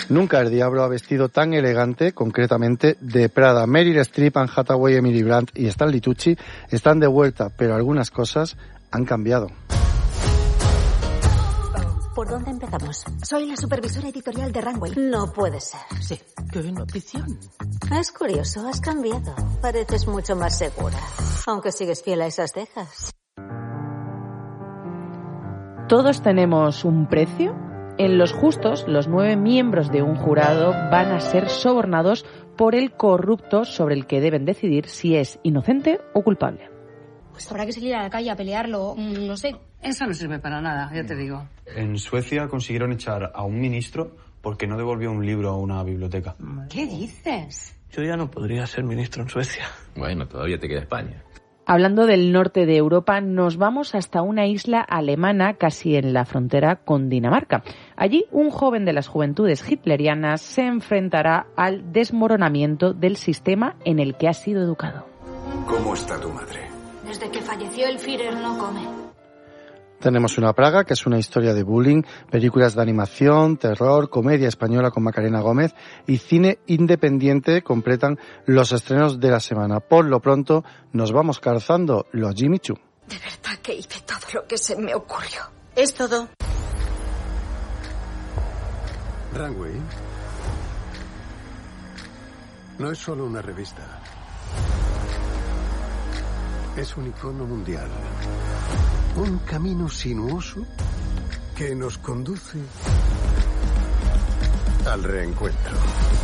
Nunca el diablo ha vestido tan elegante, concretamente de Prada. Meryl Streep, Anne Hathaway, Emily Blunt y Stanley Tucci están de vuelta, pero algunas cosas han cambiado. ¿Por dónde empezamos? Soy la supervisora editorial de Runway. No puede ser. Sí, qué notición. Es curioso, has cambiado. Pareces mucho más segura, aunque sigues fiel a esas cejas. ¿Todos tenemos un precio? En Los Justos, los 9 miembros de un jurado van a ser sobornados por el corrupto sobre el que deben decidir si es inocente o culpable. Pues habrá que salir a la calle a pelearlo, no sé. Eso no sirve para nada, ya te digo. En Suecia consiguieron echar a un ministro porque no devolvió un libro a una biblioteca. ¿Qué dices? Yo ya no podría ser ministro en Suecia. Bueno, todavía te queda España. Hablando del norte de Europa, nos vamos hasta una isla alemana casi en la frontera con Dinamarca. Allí, un joven de las juventudes hitlerianas se enfrentará al desmoronamiento del sistema en el que ha sido educado. ¿Cómo está tu madre? Desde que falleció el Führer no come. Tenemos Una Praga, que es una historia de bullying, películas de animación, terror, comedia española con Macarena Gómez y cine independiente completan los estrenos de la semana. Por lo pronto, nos vamos calzando los Jimmy Choo. De verdad que hice todo lo que se me ocurrió. Es todo. Runway no es solo una revista. Es un icono mundial. Un camino sinuoso que nos conduce al reencuentro.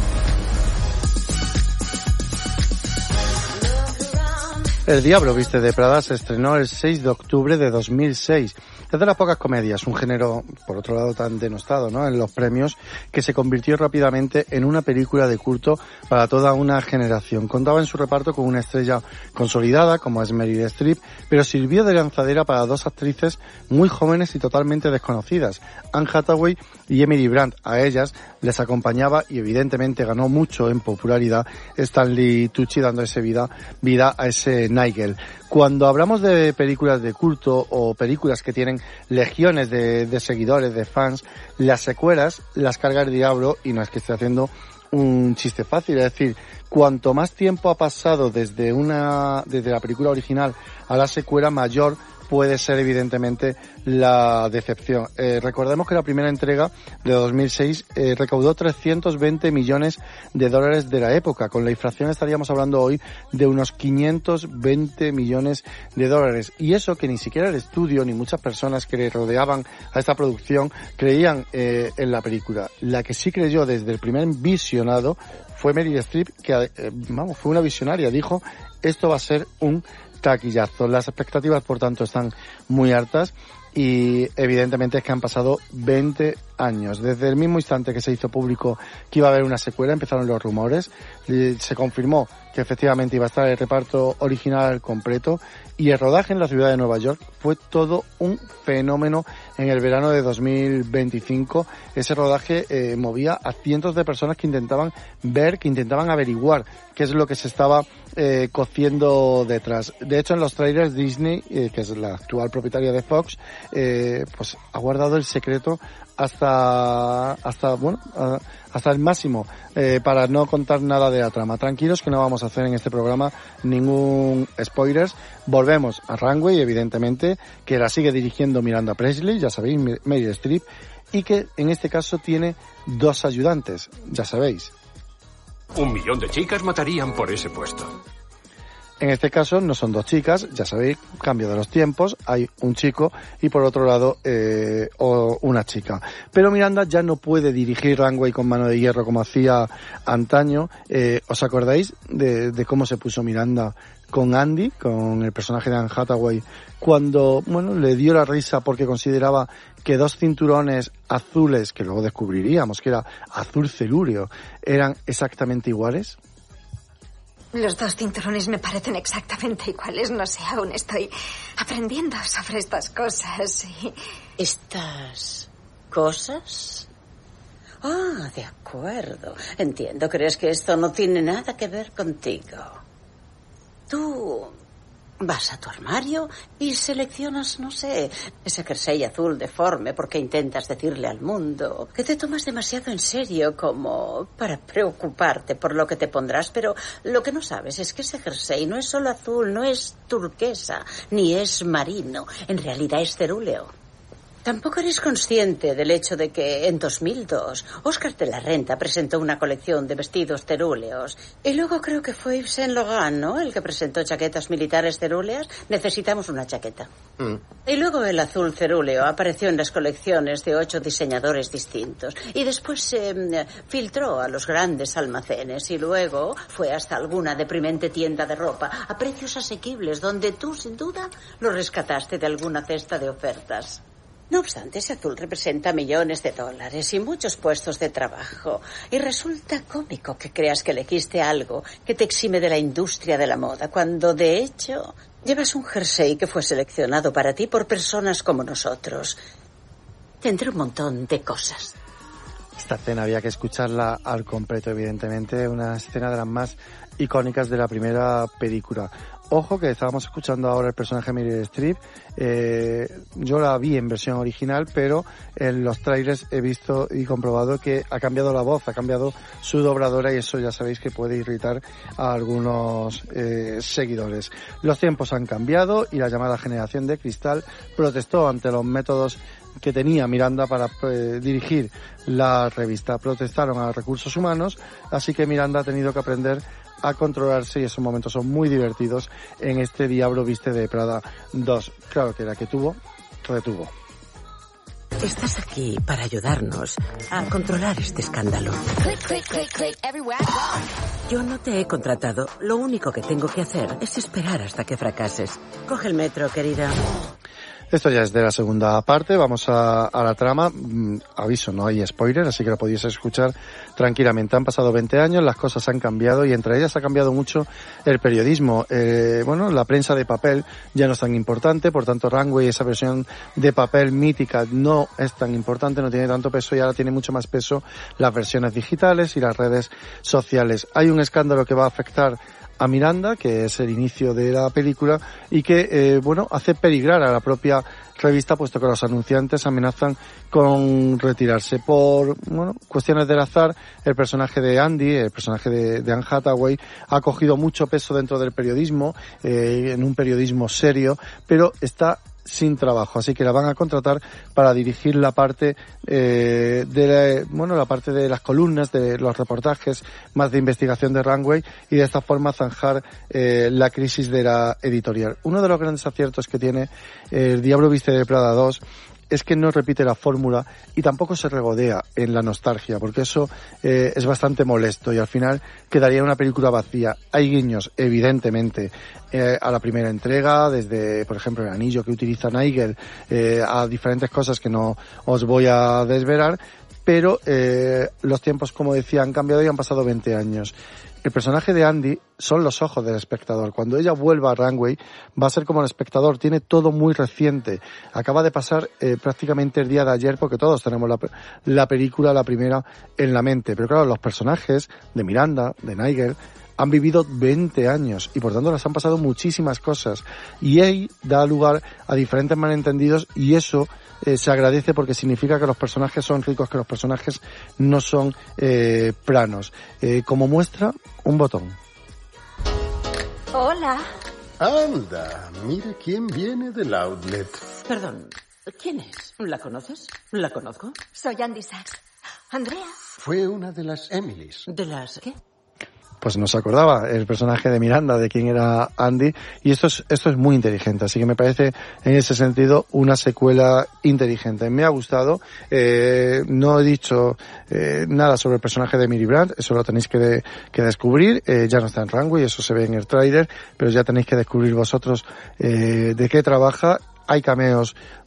El Diablo viste de Prada se estrenó el 6 de octubre de 2006. Es de las pocas comedias, un género, por otro lado, tan denostado, ¿no?, en los premios, que se convirtió rápidamente en una película de culto para toda una generación. Contaba en su reparto con una estrella consolidada, como es Meryl Streep, pero sirvió de lanzadera para dos actrices muy jóvenes y totalmente desconocidas, Anne Hathaway y Emily Blunt. A ellas les acompañaba y evidentemente ganó mucho en popularidad Stanley Tucci, dando vida a ese Nigel. Cuando hablamos de películas de culto o películas que tienen legiones de seguidores, de fans, las secuelas las carga el diablo, y no es que esté haciendo un chiste fácil, es decir, cuanto más tiempo ha pasado desde la película original a la secuela, mayor puede ser evidentemente la decepción. Recordemos que la primera entrega de 2006 recaudó 320 millones de dólares de la época. Con la inflación estaríamos hablando hoy de unos 520 millones de dólares. Y eso que ni siquiera el estudio ni muchas personas que le rodeaban a esta producción creían en la película. La que sí creyó desde el primer visionado fue Meryl Streep, que fue una visionaria. Dijo, esto va a ser un taquillazo. Las expectativas, por tanto, están muy altas y evidentemente es que han pasado 20 años. Desde el mismo instante que se hizo público que iba a haber una secuela, empezaron los rumores, se confirmó que efectivamente iba a estar el reparto original completo y el rodaje en la ciudad de Nueva York fue todo un fenómeno en el verano de 2025. Ese rodaje movía a cientos de personas que intentaban averiguar qué es lo que se estaba cociendo detrás. De hecho, en los trailers Disney, que es la actual propietaria de Fox, pues ha guardado el secreto hasta el máximo, para no contar nada de la trama. Tranquilos que no vamos a hacer en este programa ningún spoilers. Volvemos a Runway, evidentemente, que la sigue dirigiendo Miranda Presley, ya sabéis, Meryl Streep, y que en este caso tiene dos ayudantes, ya sabéis. 1 millón de chicas matarían por ese puesto. En este caso no son dos chicas, ya sabéis, cambio de los tiempos, hay un chico y por otro lado una chica. Pero Miranda ya no puede dirigir Runway con mano de hierro como hacía antaño. ¿Os acordáis de cómo se puso Miranda con Andy, con el personaje de Anne Hathaway, cuando le dio la risa porque consideraba que dos cinturones azules, que luego descubriríamos que era azul celúreo, eran exactamente iguales? Los dos cinturones me parecen exactamente iguales. No sé, aún estoy aprendiendo sobre estas cosas. ¿Estas cosas? Ah, de acuerdo. Entiendo. ¿Crees que esto no tiene nada que ver contigo? Tú Vas a tu armario y seleccionas, no sé, ese jersey azul deforme porque intentas decirle al mundo que te tomas demasiado en serio como para preocuparte por lo que te pondrás, pero lo que no sabes es que ese jersey no es solo azul, no es turquesa, ni es marino, en realidad es cerúleo. Tampoco eres consciente del hecho de que en 2002 Oscar de la Renta presentó una colección de vestidos cerúleos. Y luego creo que fue Yves Saint Laurent, ¿no?, el que presentó chaquetas militares cerúleas. Necesitamos una chaqueta. Y luego el azul cerúleo apareció en las colecciones de 8 diseñadores distintos. Y después se filtró a los grandes almacenes. Y luego fue hasta alguna deprimente tienda de ropa a precios asequibles, donde tú, sin duda, lo rescataste de alguna cesta de ofertas. No obstante, ese azul representa millones de dólares y muchos puestos de trabajo. Y resulta cómico que creas que elegiste algo que te exime de la industria de la moda, cuando de hecho llevas un jersey que fue seleccionado para ti por personas como nosotros. Tendré un montón de cosas. Esta escena había que escucharla al completo, evidentemente, una escena de las más icónicas de la primera película. Ojo que estábamos escuchando ahora el personaje de Meryl Streep. Yo la vi en versión original, pero en los trailers he visto y comprobado que ha cambiado la voz, ha cambiado su dobladora, y eso ya sabéis que puede irritar a algunos seguidores. Los tiempos han cambiado y la llamada generación de cristal protestó ante los métodos que tenía Miranda para dirigir la revista. Protestaron a los recursos humanos, así que Miranda ha tenido que aprender a controlarse, y esos momentos son muy divertidos en este Diablo Viste de Prada 2. Claro que la que tuvo, retuvo. Estás aquí para ayudarnos a controlar este escándalo. Yo no te he contratado. Lo único que tengo que hacer es esperar hasta que fracases. Coge el metro, querida. Esto ya es de la segunda parte, vamos a la trama. Aviso, no hay spoiler, así que lo podéis escuchar tranquilamente. Han pasado 20 años, las cosas han cambiado y entre ellas ha cambiado mucho el periodismo. La prensa de papel ya no es tan importante, por tanto Runway, esa versión de papel mítica, no es tan importante, no tiene tanto peso, y ahora tiene mucho más peso las versiones digitales y las redes sociales. Hay un escándalo que va a afectar a Miranda, que es el inicio de la película, y que, hace peligrar a la propia revista, puesto que los anunciantes amenazan con retirarse. Por, cuestiones del azar, el personaje de Andy, el personaje de Anne Hathaway, ha cogido mucho peso dentro del periodismo, en un periodismo serio, pero está sin trabajo, así que la van a contratar para dirigir la parte la parte de las columnas, de los reportajes más de investigación de Runway, y de esta forma zanjar la crisis de la editorial. Uno de los grandes aciertos que tiene El Diablo Viste de Prada 2 es que no repite la fórmula y tampoco se regodea en la nostalgia, porque eso es bastante molesto y al final quedaría una película vacía. Hay guiños, evidentemente, a la primera entrega, desde, por ejemplo, el anillo que utiliza Nigel, a diferentes cosas que no os voy a desvelar, pero los tiempos, como decía, han cambiado y han pasado 20 años. El personaje de Andy son los ojos del espectador. Cuando ella vuelva a Runway va a ser como el espectador, tiene todo muy reciente. Acaba de pasar prácticamente el día de ayer, porque todos tenemos la película, la primera, en la mente. Pero claro, los personajes de Miranda, de Nigel, han vivido 20 años y por tanto les han pasado muchísimas cosas. Y ahí da lugar a diferentes malentendidos, y eso se agradece porque significa que los personajes son ricos, que los personajes no son planos. Como muestra, un botón. Hola. Anda, mira quién viene del outlet. Perdón, ¿quién es? ¿La conoces? ¿La conozco? Soy Andy Sachs. Andrea. Fue una de las Emilys. ¿De las qué? Pues no se acordaba el personaje de Miranda de quién era Andy, y esto es muy inteligente, así que me parece en ese sentido una secuela inteligente. Me ha gustado, no he dicho nada sobre el personaje de Emily Blunt, eso lo tenéis que descubrir, ya no está en Runway, eso se ve en el tráiler, pero ya tenéis que descubrir vosotros de qué trabaja. Hay cameos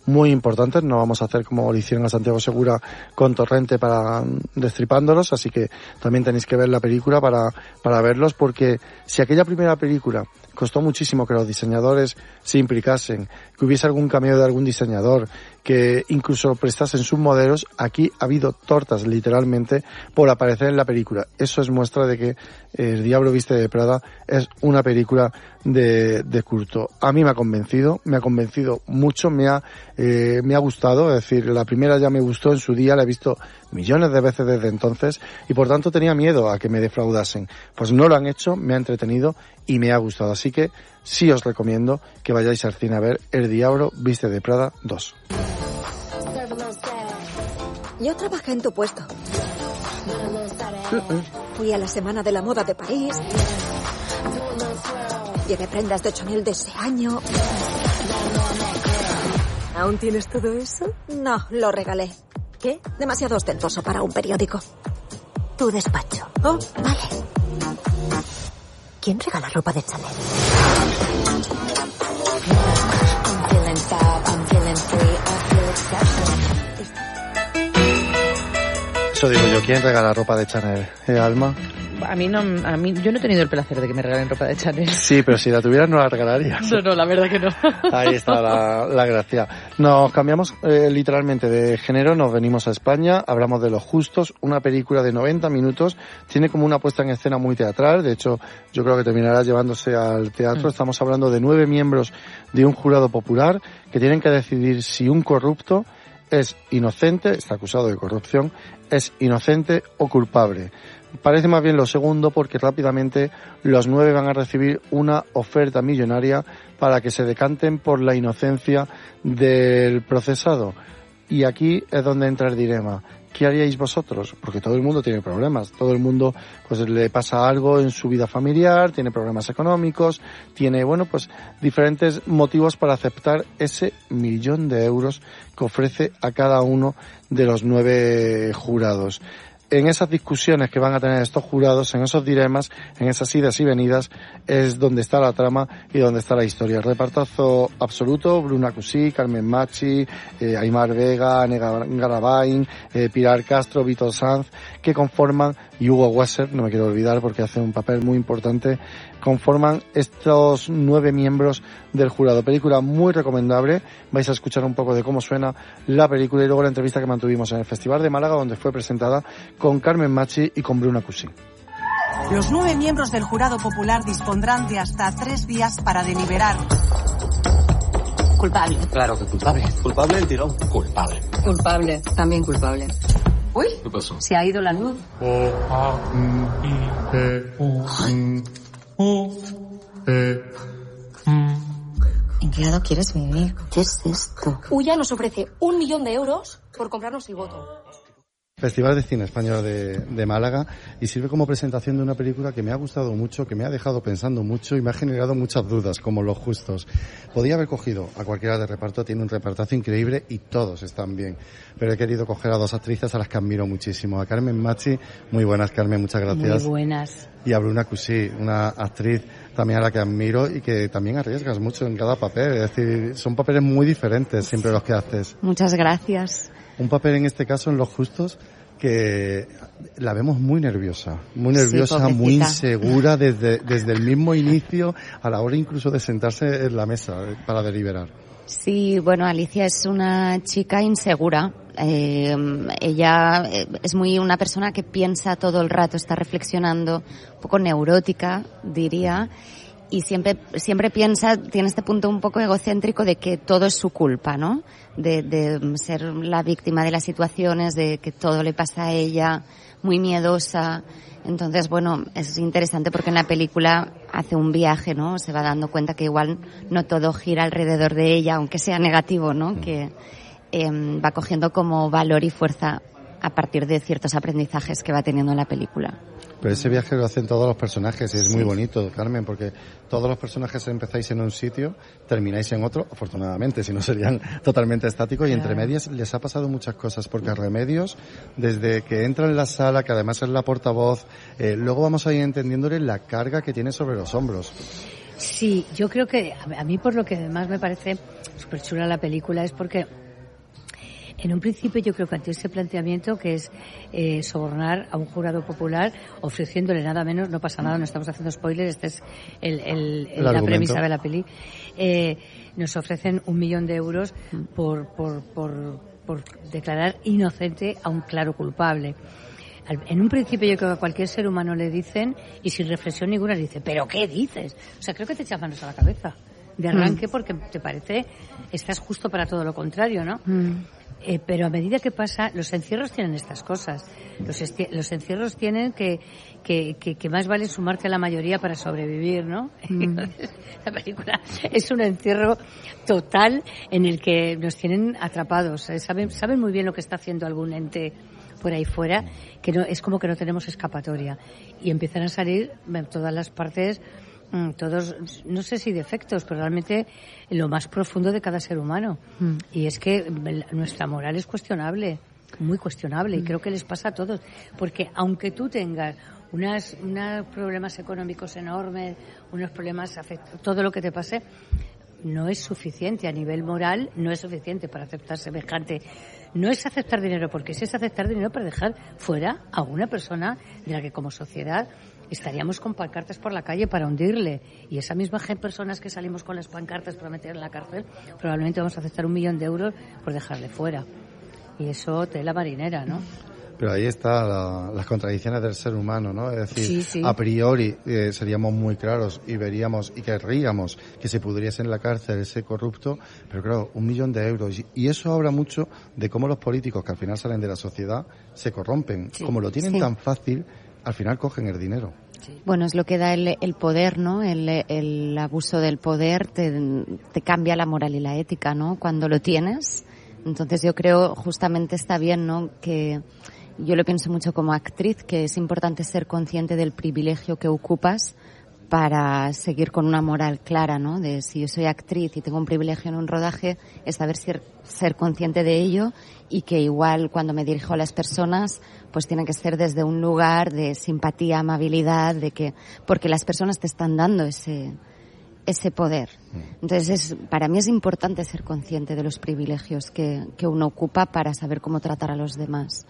muy importantes. No vamos a hacer como lo hicieron a Santiago Segura con Torrente para destripándolos, así que también tenéis que ver la película para verlos, porque si aquella primera película costó muchísimo que los diseñadores se implicasen, que hubiese algún cameo de algún diseñador, que incluso prestasen sus modelos, aquí ha habido tortas literalmente por aparecer en la película. Eso es muestra de que El Diablo Viste de Prada es una película de culto. A mí me ha convencido mucho, me ha gustado, es decir, la primera ya me gustó en su día, la he visto millones de veces desde entonces y por tanto tenía miedo a que me defraudasen. Pues no lo han hecho, me ha entretenido y me ha gustado. Así que sí os recomiendo que vayáis al cine a ver El Diablo Viste de Prada 2. Yo trabajé en tu puesto. Fui a la Semana de la Moda de París. Llevé prendas de Chanel de ese año. ¿Aún tienes todo eso? No, lo regalé. ¿Qué? Demasiado ostentoso para un periódico. Tu despacho. Oh, vale. ¿Quién regala ropa de Chanel? Eso digo yo, ¿quién regala ropa de Chanel? Alma. A mí yo no he tenido el placer de que me regalen ropa de Chanel. Sí, pero si la tuvieras no la regalarías. No, la verdad que no. Ahí está la gracia. Nos cambiamos literalmente de género, nos venimos a España, hablamos de Los Justos, una película de 90 minutos, tiene como una puesta en escena muy teatral, de hecho yo creo que terminará llevándose al teatro. Estamos hablando de 9 miembros de un jurado popular que tienen que decidir si un corrupto es inocente, está acusado de corrupción, es inocente o culpable. Parece más bien lo segundo porque rápidamente los 9 van a recibir una oferta millonaria para que se decanten por la inocencia del procesado. Y aquí es donde entra el dilema. ¿Qué haríais vosotros? Porque todo el mundo tiene problemas, todo el mundo pues le pasa algo en su vida familiar, tiene problemas económicos, tiene pues diferentes motivos para aceptar ese 1.000.000 de euros que ofrece a cada uno de los 9 jurados. En esas discusiones que van a tener estos jurados, en esos dilemas, en esas idas y venidas, es donde está la trama y donde está la historia. El repartazo absoluto: Bruna Cusí, Carmen Machi, Aimar Vega, Ane Garabay, Pilar Castro, Vítor Sanz, que conforman, y Hugo Weser, no me quiero olvidar porque hace un papel muy importante, conforman estos 9 miembros del jurado. Película muy recomendable, vais a escuchar un poco de cómo suena la película y luego la entrevista que mantuvimos en el Festival de Málaga, donde fue presentada con Carmen Machi y con Bruna Cusí. Los 9 miembros del jurado popular dispondrán de hasta 3 días para deliberar. Culpable. Claro que culpable. Culpable el tirón. Culpable. Culpable. También culpable. Uy, ¿qué pasó? Se ha ido la luz. ¿En qué lado quieres vivir? ¿Qué es esto? Ulla nos ofrece 1.000.000 de euros por comprarnos el voto. Festival de Cine Español de Málaga, y sirve como presentación de una película que me ha gustado mucho, que me ha dejado pensando mucho y me ha generado muchas dudas, como Los Justos. Podía haber cogido a cualquiera de reparto, tiene un repartazo increíble y todos están bien, pero he querido coger a 2 actrices a las que admiro muchísimo. A Carmen Machi, muy buenas, Carmen, muchas gracias. Muy buenas. Y a Bruna Cusí, una actriz también a la que admiro y que también arriesgas mucho en cada papel, es decir, son papeles muy diferentes siempre los que haces. Muchas gracias. Un papel en este caso en Los Justos que la vemos muy nerviosa, sí, muy insegura desde el mismo inicio, a la hora incluso de sentarse en la mesa para deliberar. Sí, bueno, Alicia es una chica insegura. Ella es una persona que piensa todo el rato, está reflexionando, un poco neurótica, diría. Y siempre piensa, tiene este punto un poco egocéntrico de que todo es su culpa, ¿no? De ser la víctima de las situaciones, de que todo le pasa a ella, muy miedosa. Entonces, bueno, es interesante porque en la película hace un viaje, ¿no? Se va dando cuenta que igual no todo gira alrededor de ella, aunque sea negativo, ¿no? Que va cogiendo como valor y fuerza a partir de ciertos aprendizajes que va teniendo en la película. Pero ese viaje lo hacen todos los personajes y es muy bonito, Carmen, porque todos los personajes empezáis en un sitio, termináis en otro, afortunadamente, si no serían totalmente estáticos, y entre medias les ha pasado muchas cosas, porque a Remedios, desde que entra en la sala, que además es la portavoz, luego vamos a ir entendiéndole la carga que tiene sobre los hombros. Sí, yo creo que a mí por lo que además me parece súper chula la película es porque en un principio yo creo que ante ese planteamiento que es sobornar a un jurado popular ofreciéndole nada menos, no pasa nada, no estamos haciendo spoilers, este es la premisa de la peli, nos ofrecen 1 millón de euros por declarar inocente a un claro culpable. En un principio yo creo que a cualquier ser humano le dicen, y sin reflexión ninguna le dice, ¿pero qué dices? O sea, creo que te echas manos a la cabeza de arranque porque te parece, estás justo para todo lo contrario, ¿no? Pero a medida que pasa, los encierros tienen estas cosas. Los encierros tienen que más vale sumarte a la mayoría para sobrevivir, ¿no? La película es un encierro total en el que nos tienen atrapados. Saben muy bien lo que está haciendo algún ente por ahí fuera, que no, es como que no tenemos escapatoria. Y empiezan a salir todas las partes, todos, no sé si defectos, pero realmente lo más profundo de cada ser humano. Y es que nuestra moral es cuestionable, muy cuestionable, y creo que les pasa a todos. Porque aunque tú tengas unos problemas económicos enormes, unos problemas, todo lo que te pase, no es suficiente a nivel moral, no es suficiente para aceptar semejante. No es aceptar dinero, porque si es aceptar dinero para dejar fuera a una persona de la que como sociedad estaríamos con pancartas por la calle para hundirle. Y esa misma personas que salimos con las pancartas para meter en la cárcel, probablemente vamos a aceptar 1 millón de euros por dejarle fuera. Y eso tela marinera, ¿no? Pero ahí está las contradicciones del ser humano, ¿no? Es decir, sí. A priori seríamos muy claros y veríamos y querríamos que se pudriese en la cárcel ese corrupto, pero claro, 1 millón de euros. Y eso habla mucho de cómo los políticos que al final salen de la sociedad se corrompen. Sí. Como lo tienen tan fácil, al final cogen el dinero. Sí. Bueno, es lo que da el poder, ¿no? El abuso del poder te cambia la moral y la ética, ¿no? Cuando lo tienes. Entonces yo creo justamente está bien, ¿no? Que yo lo pienso mucho como actriz, que es importante ser consciente del privilegio que ocupas para seguir con una moral clara, ¿no? De si yo soy actriz y tengo un privilegio en un rodaje, es saber ser consciente de ello y que igual cuando me dirijo a las personas, pues tiene que ser desde un lugar de simpatía, amabilidad, porque las personas te están dando ese poder. Entonces para mí es importante ser consciente de los privilegios que uno ocupa para saber cómo tratar a los demás.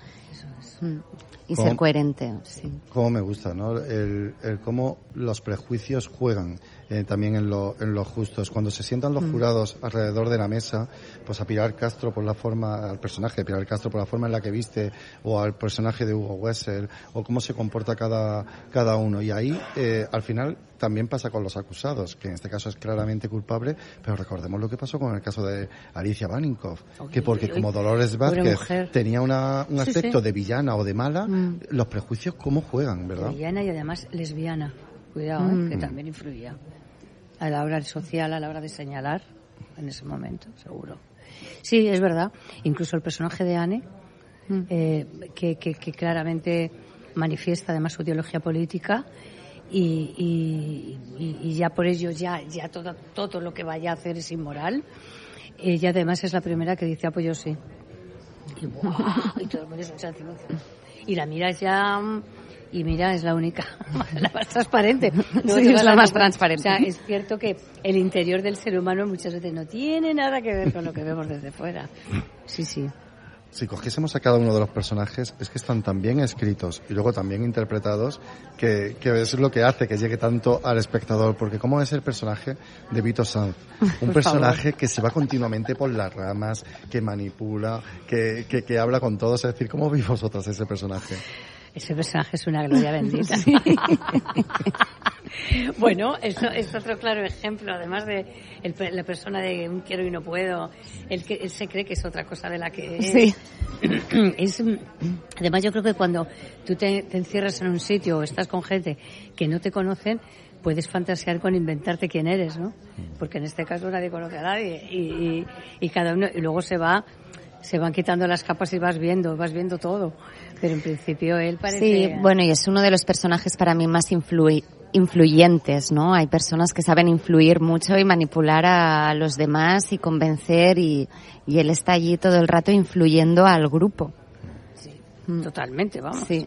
Y ser coherente, sí. Cómo me gusta, ¿no? El cómo los prejuicios juegan también en los justos. Cuando se sientan los jurados alrededor de la mesa, pues a Pilar Castro al personaje de Pilar Castro por la forma en la que viste, o al personaje de Hugo Wessel, o cómo se comporta cada uno. Y ahí, al final, también pasa con los acusados, que en este caso es claramente culpable, pero recordemos lo que pasó con el caso de Alicia Baninkoff, que porque como Dolores Vázquez tenía un aspecto de villana o de mala, los prejuicios cómo juegan, ¿verdad? Villana y además lesbiana, cuidado, que también influía a la hora social, a la hora de señalar en ese momento, seguro. Sí, es verdad, incluso el personaje de Anne, que claramente manifiesta además su ideología política, y ya por ello ya todo lo que vaya a hacer es inmoral. Ella además es la primera que dice pues yo sí, y todo el mundo se echa encima. Y la miras ya, y mira, es la única, la más transparente. No, sí, es la más transparente. O sea, es cierto que el interior del ser humano muchas veces no tiene nada que ver con lo que vemos desde fuera. Sí. Si cogiésemos a cada uno de los personajes, es que están tan bien escritos y luego tan bien interpretados que es lo que hace que llegue tanto al espectador. Porque ¿cómo es el personaje de Vito Sanz? Un personaje que se va continuamente por las ramas, que manipula, que habla con todos. Es decir, ¿cómo veis vosotros ese personaje? Ese personaje es una gloria bendita. Sí. Bueno, eso es otro claro ejemplo, además de la persona de un quiero y no puedo, él se cree que es otra cosa de la que es. Sí. Además yo creo que cuando tú te encierras en un sitio o estás con gente que no te conocen, puedes fantasear con inventarte quién eres, ¿no? Porque en este caso nadie conoce a nadie y cada uno, y luego se van quitando las capas y vas viendo todo. Pero en principio él parece... Sí, bueno, y es uno de los personajes para mí más influyentes, ¿no? Hay personas que saben influir mucho y manipular a los demás y convencer y él está allí todo el rato influyendo al grupo. Sí, totalmente, vamos. Sí.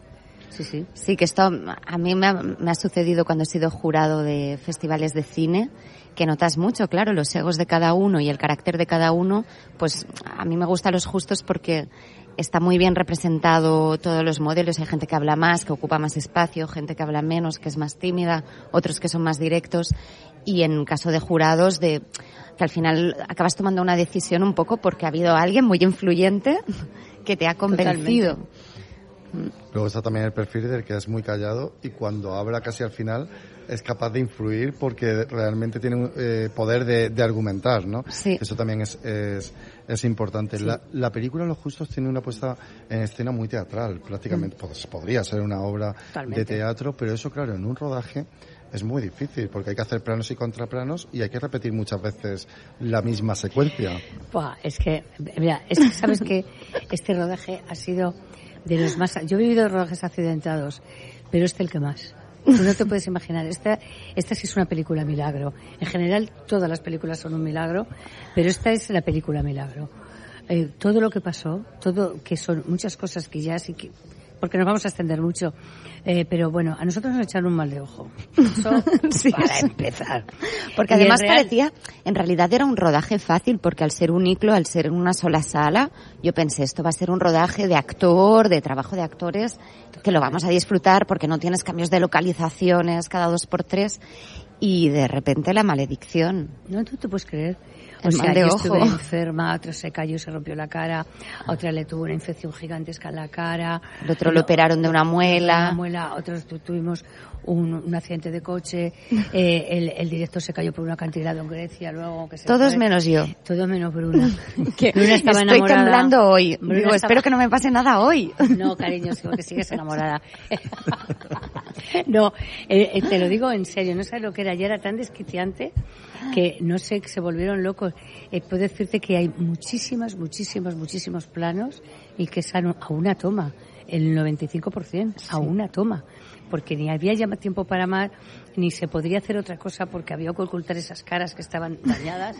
Sí. Sí, que esto a mí me ha sucedido cuando he sido jurado de festivales de cine, que notas mucho, claro, los egos de cada uno y el carácter de cada uno. Pues a mí me gustan los justos porque está muy bien representado todos los modelos. Hay gente que habla más, que ocupa más espacio, gente que habla menos, que es más tímida, otros que son más directos. Y en caso de jurados, que al final acabas tomando una decisión un poco porque ha habido alguien muy influyente que te ha convencido. Totalmente. Luego está también el perfil del que es muy callado y cuando habla casi al final es capaz de influir porque realmente tiene un poder de argumentar, ¿no? Sí. Eso también es importante. Sí. La película Los Justos tiene una puesta en escena muy teatral, prácticamente. Pues podría ser una obra de teatro, pero eso, claro, en un rodaje es muy difícil porque hay que hacer planos y contraplanos y hay que repetir muchas veces la misma secuencia. Buah, es que sabes que este rodaje ha sido de los más... Yo he vivido rodajes accidentados, pero el que más. Tú no te puedes imaginar. Esta sí es una película milagro. En general, todas las películas son un milagro, pero esta es la película milagro. Todo lo que pasó, que son muchas cosas que ya sí que... Porque nos vamos a extender mucho. Pero bueno, a nosotros nos echaron un mal de ojo. Eso sí, para empezar. Porque además parecía, en realidad era un rodaje fácil, porque al ser un iclo, al ser en una sola sala, yo pensé, esto va a ser un rodaje de actor, de trabajo de actores, que lo vamos a disfrutar porque no tienes cambios de localizaciones cada 2x3, y de repente la maledicción. No, tú te puedes creer. O sea, yo estuve enferma, otra se cayó y se rompió la cara, otra le tuvo una infección gigantesca en la cara. El otro lo operaron de una muela. Otros tuvimos un accidente de coche, el director se cayó por un acantilado en Grecia, luego que se Todos fue. Menos yo. Todos menos Bruna. Bruna estaba estoy enamorada. Temblando hoy. Digo, espero que no me pase nada hoy. No, cariño, porque sigues enamorada. No, te lo digo en serio, no sabes lo que era. Ya era tan desquiciante que no sé, que se volvieron locos. Puedo decirte que hay muchísimos planos y que es a una toma, el 95%, a una toma. Porque ni había ya tiempo para más, ni se podría hacer otra cosa porque había que ocultar esas caras que estaban dañadas.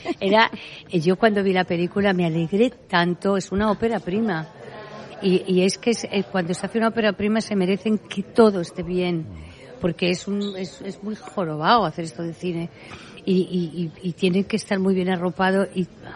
Yo cuando vi la película me alegré tanto, es una ópera prima. Y es que cuando se hace una ópera prima se merecen que todo esté bien, porque es muy jorobado hacer esto de cine. Y tienen que estar muy bien arropados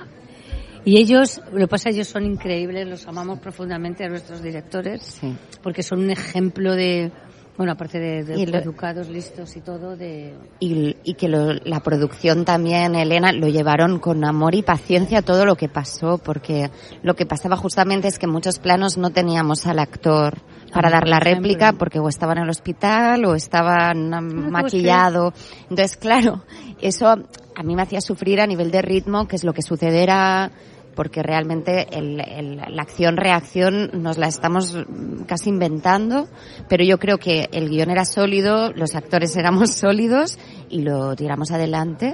y ellos, lo que pasa, ellos son increíbles, los amamos profundamente a nuestros directores, sí, porque son un ejemplo de, bueno, aparte de educados, listos y todo, y que la producción también, Elena, lo llevaron con amor y paciencia todo lo que pasó, porque lo que pasaba justamente es que en muchos planos no teníamos al actor para dar la réplica, porque o estaba en el hospital o estaba maquillado. Entonces, claro, eso a mí me hacía sufrir a nivel de ritmo, que es lo que sucederá, porque realmente la acción-reacción nos la estamos casi inventando, pero yo creo que el guión era sólido, los actores éramos sólidos y lo tiramos adelante.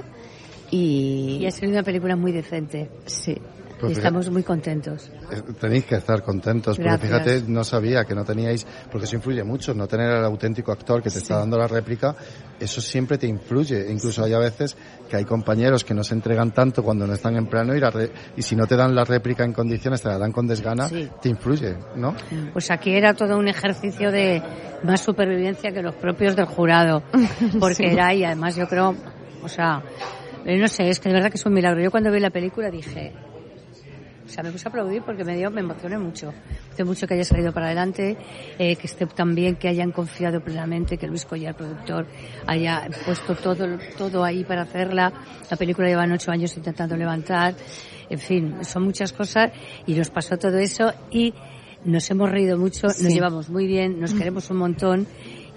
Y ha sido una película muy decente. Sí. Pues y estamos muy contentos. Tenéis que estar contentos, porque Gracias. fíjate, no sabía que no teníais, porque eso influye mucho, no tener al auténtico actor que te está dando la réplica, eso siempre te influye. Incluso hay a veces que hay compañeros que no se entregan tanto cuando no están en plano y si no te dan la réplica en condiciones, te la dan con desgana, te influye, ¿no? Pues aquí era todo un ejercicio de más supervivencia que los propios del jurado, porque era, y además yo creo, o sea, no sé, es que de verdad que es un milagro. Yo cuando vi la película dije... O sea, me puse a aplaudir porque me emocioné mucho. Me mucho que haya salido para adelante, que esté tan bien, que hayan confiado plenamente, que Luis Collar, productor, haya puesto todo ahí para hacerla. La película llevan 8 años intentando levantar. En fin, son muchas cosas y nos pasó todo eso y nos hemos reído mucho, nos llevamos muy bien, nos queremos un montón.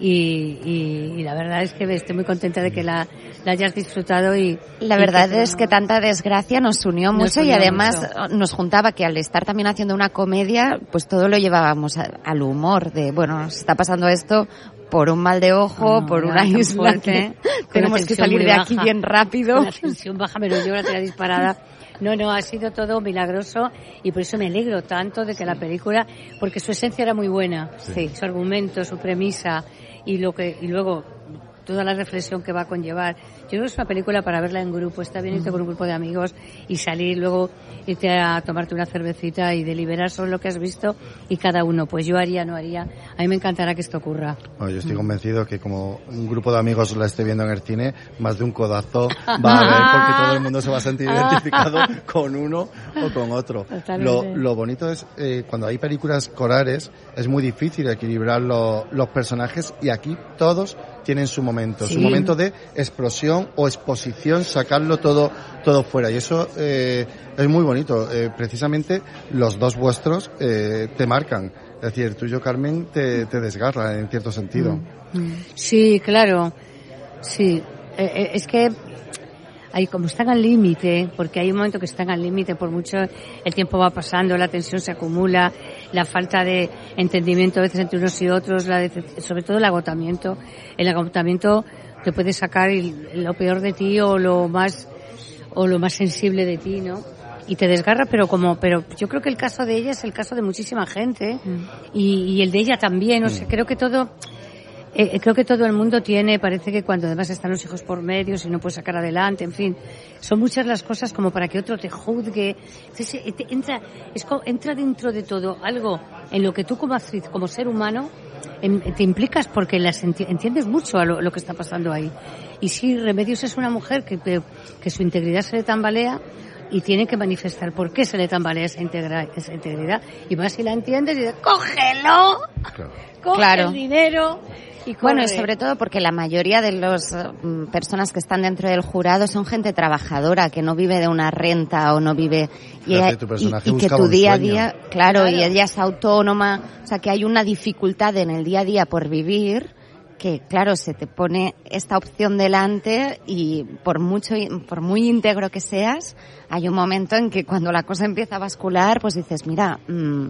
Y la verdad es que estoy muy contenta de que la hayas disfrutado la verdad es que tanta desgracia nos unió mucho y además nos juntaba que al estar también haciendo una comedia pues todo lo llevábamos al humor de bueno, nos está pasando esto por un mal de ojo, por una isla que tenemos que salir de aquí bien rápido. Con la tensión baja, me lo llevo la tela disparada. No, ha sido todo milagroso y por eso me alegro tanto de que la película, porque su esencia era muy buena, su argumento, su premisa y luego toda la reflexión que va a conllevar. Yo creo que es una película para verla en grupo, está bien irte con un grupo de amigos y salir, luego irte a tomarte una cervecita y deliberar sobre lo que has visto y cada uno, pues yo haría, no haría. A mí me encantará que esto ocurra. Bueno, yo estoy convencido que como un grupo de amigos la esté viendo en el cine, más de un codazo va a haber, porque todo el mundo se va a sentir identificado con uno o con otro. Lo bonito es, cuando hay películas corales, es muy difícil equilibrar los personajes, y aquí todos tienen su momento, su momento de explosión o exposición, sacarlo todo fuera, y eso es muy bonito. Precisamente los dos vuestros te marcan, es decir, el tuyo, Carmen, te desgarra en cierto sentido. Sí, claro, sí, es que ahí como están al límite, porque hay un momento que están al límite, por mucho el tiempo va pasando, la tensión se acumula, la falta de entendimiento a veces entre unos y otros, sobre todo el agotamiento te puede sacar lo peor de ti o lo más sensible de ti, ¿no? Y te desgarra, pero yo creo que el caso de ella es el caso de muchísima gente, y el de ella también, o sea, creo que todo el mundo parece que cuando además están los hijos por medio, si no puedes sacar adelante, en fin, son muchas las cosas como para que otro te juzgue. Entonces, entra dentro de todo algo en lo que tú como actriz, como ser humano, te implicas porque entiendes mucho a lo que está pasando ahí. Y sí, Remedios es una mujer que su integridad se le tambalea y tiene que manifestar por qué se le tambalea esa integridad. Y más si la entiendes y dices, ¡cógelo! Claro. Coge el dinero. Bueno, y sobre todo porque la mayoría de las personas que están dentro del jurado son gente trabajadora, que no vive de una renta o no vive... Y que tu día a día, claro, y ella es autónoma, o sea, que hay una dificultad en el día a día por vivir, que claro, se te pone esta opción delante y por muy íntegro que seas, hay un momento en que cuando la cosa empieza a bascular, pues dices, mira,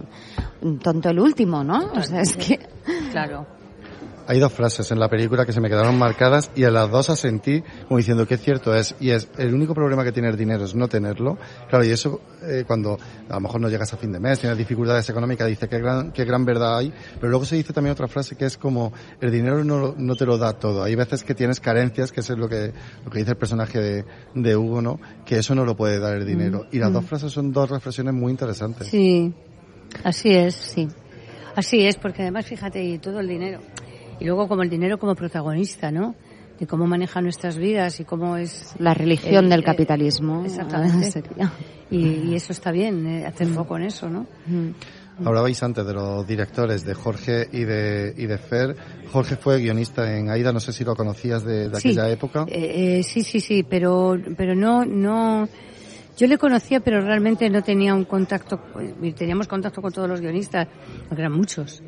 tonto el último, ¿no? O sea, es que... Claro. Hay dos frases en la película que se me quedaron marcadas y a las dos asentí como diciendo que cierto es, y es el único problema que tiene el dinero es no tenerlo. Claro, y eso cuando a lo mejor no llegas a fin de mes, tienes dificultades económicas, dice qué gran verdad hay, pero luego se dice también otra frase que es como el dinero no te lo da todo. Hay veces que tienes carencias, que eso es lo que dice el personaje de Hugo, ¿no? Que eso no lo puede dar el dinero. Y las dos frases son dos reflexiones muy interesantes. Sí, así es, sí. Así es, porque además, fíjate, y todo el dinero. Y luego como el dinero como protagonista, ¿no? De cómo maneja nuestras vidas y cómo es... La religión del capitalismo. Exactamente. Y eso está bien, hacer foco en eso, ¿no? Hablabais antes de los directores, de Jorge y de Fer. Jorge fue guionista en Aida, no sé si lo conocías de aquella época. Sí, pero no... Yo le conocía, pero realmente no tenía un contacto... Teníamos contacto con todos los guionistas, porque eran muchos.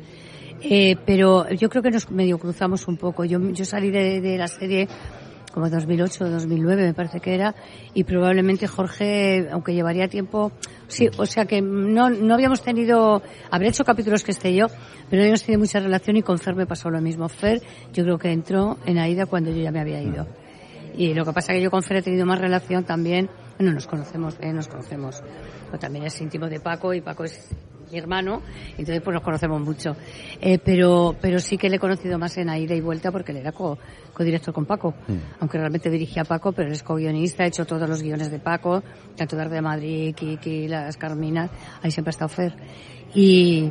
Pero yo creo que nos medio cruzamos un poco. Yo salí de la serie como 2008 o 2009 me parece que era, y probablemente Jorge, aunque llevaría tiempo, sí, o sea que no habíamos tenido, habré hecho capítulos que esté yo, pero no habíamos tenido mucha relación, y con Fer me pasó lo mismo. Fer, yo creo que entró en Aida cuando yo ya me había ido. Y lo que pasa es que yo con Fer he tenido más relación también, bueno, nos conocemos, pero también es íntimo de Paco, y Paco es mi hermano, entonces pues nos conocemos mucho. Pero sí que le he conocido más en Ida y Vuelta porque él era codirector con Paco, aunque realmente dirigía a Paco, pero él es co-guionista, ha hecho todos los guiones de Paco, tanto Dardo de Madrid, Kiki, Las Carminas, ahí siempre ha estado Fer. Y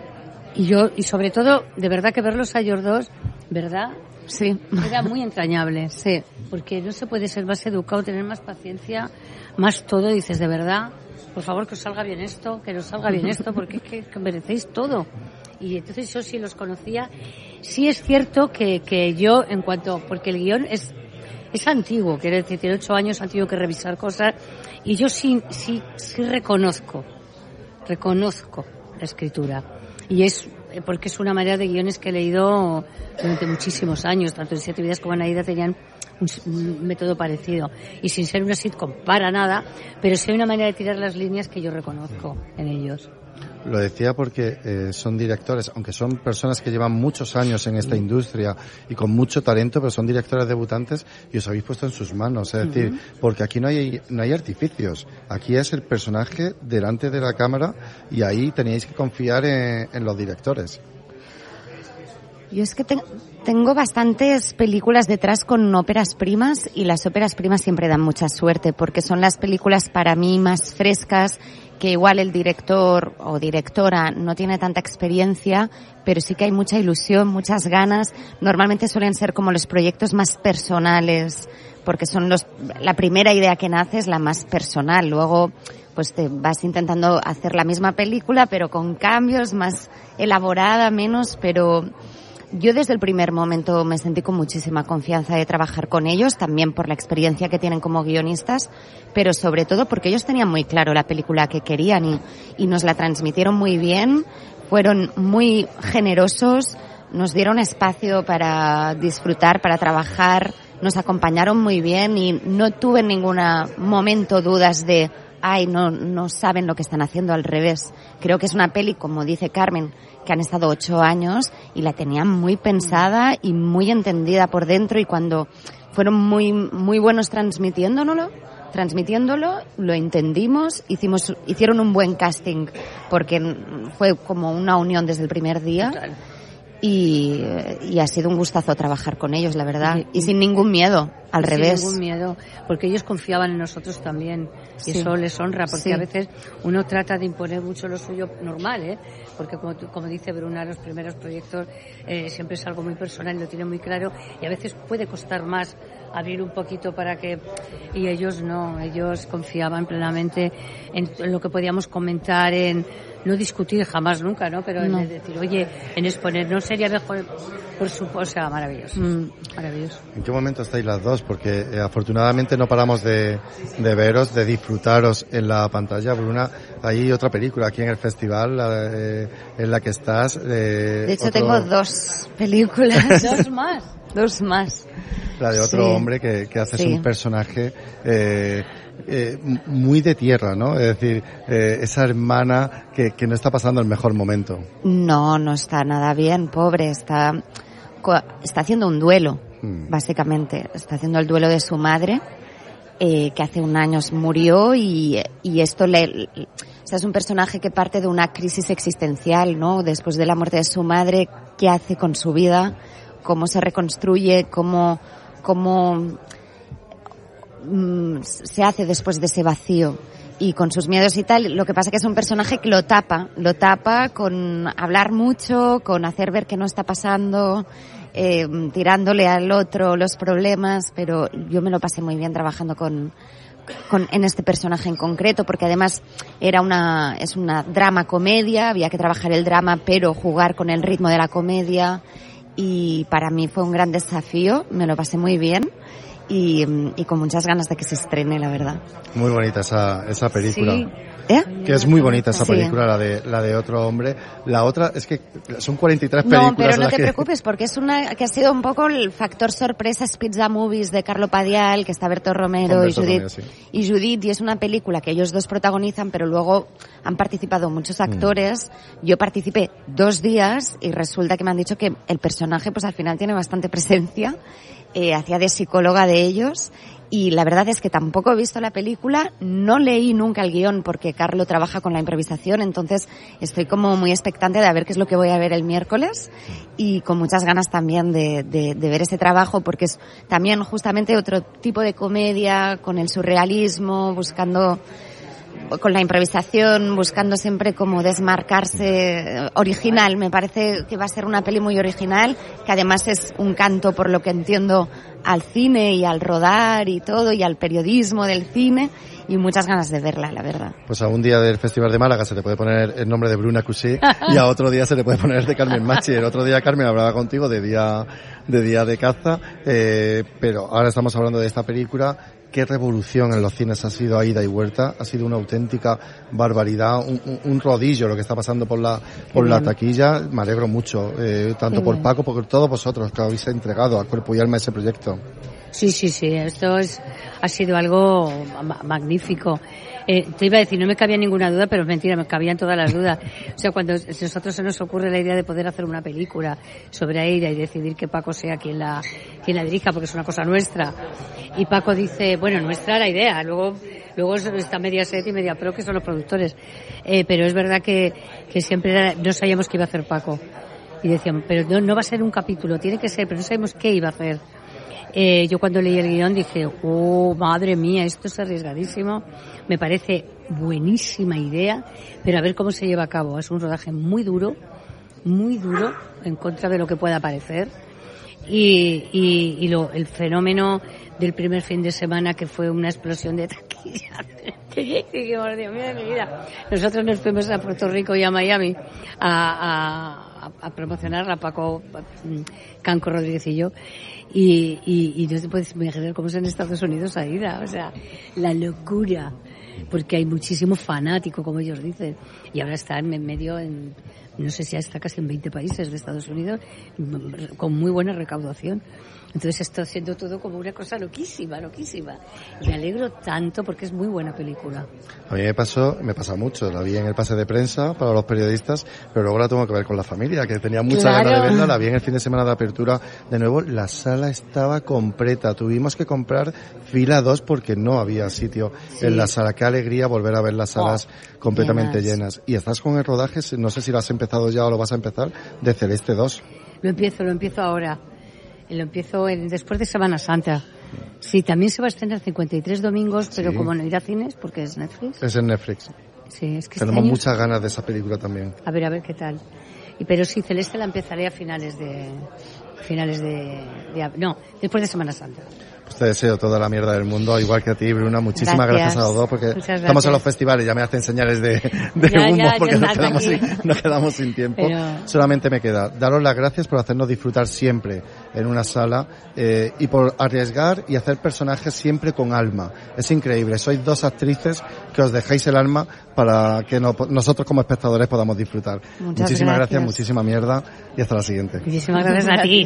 sobre todo, de verdad que verlos a ellos dos, ¿verdad? Sí. Era muy entrañable. Sí. Porque no se puede ser más educado, tener más paciencia, más todo, dices, de verdad, por favor, que os salga bien esto, porque es que merecéis todo. Y entonces yo sí los conocía. Sí es cierto que yo, en cuanto, porque el guión es antiguo, quiere decir, tiene 8 años, han tenido que revisar cosas, y yo sí reconozco la escritura. Y es porque es una manera de guiones que he leído durante muchísimos años, tanto en 7 vidas como en Aida tenían un método parecido, y sin ser una sitcom para nada, pero sí hay una manera de tirar las líneas que yo reconozco en ellos. Lo decía porque son directores, aunque son personas que llevan muchos años en esta industria y con mucho talento, pero son directores debutantes y os habéis puesto en sus manos, es decir, porque aquí no hay artificios, aquí es el personaje delante de la cámara, y ahí teníais que confiar en los directores. Yo es que tengo bastantes películas detrás con óperas primas y las óperas primas siempre dan mucha suerte porque son las películas para mí más frescas, que igual el director o directora no tiene tanta experiencia, pero sí que hay mucha ilusión, muchas ganas. Normalmente suelen ser como los proyectos más personales, porque son la primera idea que nace es la más personal. Luego pues te vas intentando hacer la misma película, pero con cambios, más elaborada, menos, pero yo desde el primer momento me sentí con muchísima confianza de trabajar con ellos, también por la experiencia que tienen como guionistas, pero sobre todo porque ellos tenían muy claro la película que querían y nos la transmitieron muy bien, fueron muy generosos, nos dieron espacio para disfrutar, para trabajar, nos acompañaron muy bien y no tuve en ningún momento dudas de no saben lo que están haciendo, al revés. Creo que es una peli, como dice Carmen, que han estado 8 años y la tenían muy pensada y muy entendida por dentro, y cuando fueron muy, muy buenos transmitiéndolo, lo entendimos, hicieron un buen casting, porque fue como una unión desde el primer día. Total. Y ha sido un gustazo trabajar con ellos, la verdad. Y sin ningún miedo, al revés. Sin ningún miedo, porque ellos confiaban en nosotros también. Y eso les honra, porque a veces uno trata de imponer mucho lo suyo normal, porque como dice Bruna, los primeros proyectos siempre es algo muy personal y lo tiene muy claro, y a veces puede costar más abrir un poquito para que... Y ellos no, ellos confiaban plenamente en lo que podíamos comentar, en no discutir jamás nunca, ¿no? Pero en decir, oye, en exponer, no sería mejor, por supuesto, o sea, maravilloso. Maravilloso. ¿En qué momento estáis las dos? Porque afortunadamente no paramos de veros, de disfrutaros en la pantalla. Bruna, hay otra película aquí en el festival en la que estás. De hecho, tengo 2 películas. ¿Dos más? La de otro hombre que haces un personaje muy de tierra, ¿no? Es decir, esa hermana que no está pasando el mejor momento. No está nada bien, pobre. Está haciendo un duelo, básicamente. Está haciendo el duelo de su madre, que hace 1 año murió, y esto es un personaje que parte de una crisis existencial, ¿no? Después de la muerte de su madre, ¿qué hace con su vida? ¿Cómo se reconstruye? ¿Cómo se hace después de ese vacío? Y con sus miedos y tal, lo que pasa que es un personaje que lo tapa con hablar mucho, con hacer ver que no está pasando, tirándole al otro los problemas, pero yo me lo pasé muy bien trabajando en este personaje en concreto, porque además es una drama comedia, había que trabajar el drama pero jugar con el ritmo de la comedia, y para mí fue un gran desafío, me lo pasé muy bien. Y con muchas ganas de que se estrene, la verdad. Muy bonita esa película. Sí. Que es muy bonita esa película, la de otro hombre. La otra es que son 43 películas. No, pero no te preocupes, porque es una que ha sido un poco el factor sorpresa Pizza Movies de Carlo Padial, que está Berto Romero y Judith, y es una película que ellos 2 protagonizan, pero luego han participado muchos actores. Yo participé 2 días y resulta que me han dicho que el personaje pues al final tiene bastante presencia. Hacía de psicóloga de ellos, y la verdad es que tampoco he visto la película, no leí nunca el guión porque Carlo trabaja con la improvisación, entonces estoy como muy expectante de ver qué es lo que voy a ver el miércoles, y con muchas ganas también de ver ese trabajo, porque es también justamente otro tipo de comedia, con el surrealismo, buscando con la improvisación, buscando siempre como desmarcarse, original. Me parece que va a ser una peli muy original, que además es un canto, por lo que entiendo, al cine y al rodar y todo, y al periodismo del cine, y muchas ganas de verla, la verdad. Pues a un día del Festival de Málaga se le puede poner el nombre de Bruna Cuixé y a otro día se le puede poner de Carmen Machi. El otro día Carmen hablaba contigo de día de caza, pero ahora estamos hablando de esta película. Qué revolución en los cines ha sido a ida y vuelta, ha sido una auténtica barbaridad, un rodillo lo que está pasando por la taquilla. Me alegro mucho, tanto por Paco, por todos vosotros que habéis entregado a cuerpo y alma ese proyecto. Sí, esto ha sido algo magnífico. Te iba a decir, no me cabía ninguna duda, pero es mentira, me cabían todas las dudas. O sea, cuando a nosotros se nos ocurre la idea de poder hacer una película sobre Aida y decidir que Paco sea quien la dirija, porque es una cosa nuestra, y Paco dice, bueno, nuestra la idea, luego está Mediaset y Mediapro, que son los productores, pero es verdad que siempre no sabíamos qué iba a hacer Paco. Y decían, pero no va a ser un capítulo, tiene que ser, pero no sabemos qué iba a hacer. Yo cuando leí el guión dije, oh, madre mía, esto es arriesgadísimo. Me parece buenísima idea, pero a ver cómo se lleva a cabo. Es un rodaje muy duro, en contra de lo que pueda parecer. Y el fenómeno del primer fin de semana, que fue una explosión de taquilla. Dijimos, Dios mío de mi vida. Nosotros nos fuimos a Puerto Rico y a Miami a promocionarla, Paco Canco Rodríguez y yo. Y no te puedes imaginar cómo es en Estados Unidos Aida, o sea, la locura, porque hay muchísimo fanático, como ellos dicen, y ahora está en medio, no sé si ya está casi en 20 países de Estados Unidos, con muy buena recaudación. Entonces está haciendo todo como una cosa loquísima. Me alegro tanto porque es muy buena película. A mí me pasa mucho. La vi en el pase de prensa para los periodistas, pero luego la tengo que ver con la familia, que tenía mucha ganas de verla. La vi en el fin de semana de apertura. De nuevo, la sala estaba completa. Tuvimos que comprar fila 2 porque no había sitio en la sala. Qué alegría volver a ver las salas completamente llenas. Y estás con el rodaje, no sé si lo has empezado ya o lo vas a empezar, de Celeste 2. Lo empiezo ahora. Lo empiezo después de Semana Santa. Sí, también se va a estrenar 53 domingos, pero como no irá a cines, porque es Netflix. Es en Netflix. Sí, es que tenemos muchas ganas de esa película también. A ver qué tal. Pero sí, Celeste la empezaré a después de Semana Santa. Pues te deseo toda la mierda del mundo, igual que a ti, Bruna. Muchísimas gracias a los dos, porque estamos en los festivales, ya me hacen señales de humo, porque nos quedamos sin tiempo. Pero... Solamente me queda daros las gracias por hacernos disfrutar siempre en una sala, y por arriesgar y hacer personajes siempre con alma. Es increíble, sois dos actrices que os dejáis el alma para que nosotros como espectadores podamos disfrutar. Muchísimas gracias, muchísima mierda, y hasta la siguiente. Muchísimas gracias a ti.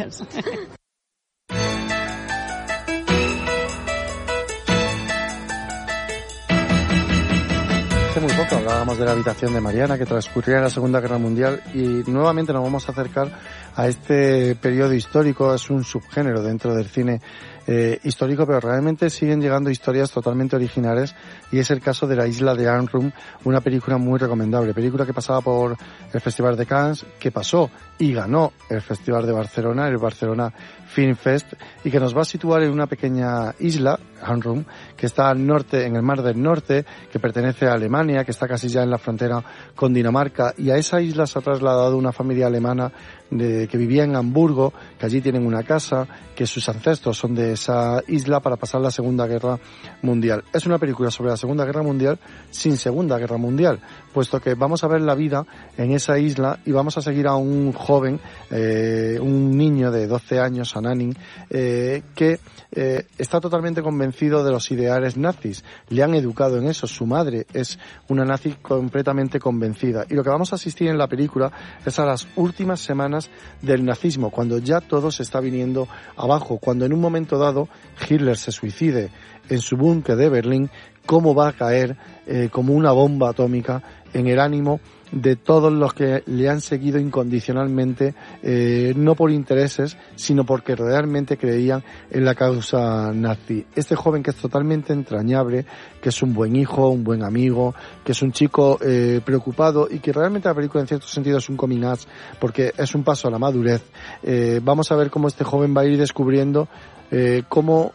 Hace muy poco hablábamos de La habitación de Mariana, que transcurría en la Segunda Guerra Mundial, y nuevamente nos vamos a acercar a este periodo histórico. Es un subgénero dentro del cine histórico, pero realmente siguen llegando historias totalmente originales, y es el caso de La isla de Arnhem, una película muy recomendable, película que pasaba por el Festival de Cannes, que pasó y ganó el Festival de Barcelona, el Barcelona Film Fest, y que nos va a situar en una pequeña isla, Arnhem, que está al norte, en el Mar del Norte, que pertenece a Alemania, que está casi ya en la frontera con Dinamarca, y a esa isla se ha trasladado una familia alemana que vivía en Hamburgo, que allí tienen una casa, que sus ancestros son de esa isla, para pasar la Segunda Guerra Mundial. Es una película sobre la Segunda Guerra Mundial sin Segunda Guerra Mundial, puesto que vamos a ver la vida en esa isla y vamos a seguir a un joven, un niño de 12 años, Ananin, que está totalmente convencido de los ideales nazis. Le han educado en eso. Su madre es una nazi completamente convencida. Y lo que vamos a asistir en la película es a las últimas semanas del nazismo, cuando ya todo se está viniendo abajo, cuando en un momento dado Hitler se suicide en su búnker de Berlín, cómo va a caer como una bomba atómica en el ánimo de todos los que le han seguido incondicionalmente, no por intereses, sino porque realmente creían en la causa nazi. Este joven, que es totalmente entrañable, que es un buen hijo, un buen amigo, que es un chico preocupado, y que realmente la película en cierto sentido es un coming out, porque es un paso a la madurez. Vamos a ver cómo este joven va a ir descubriendo cómo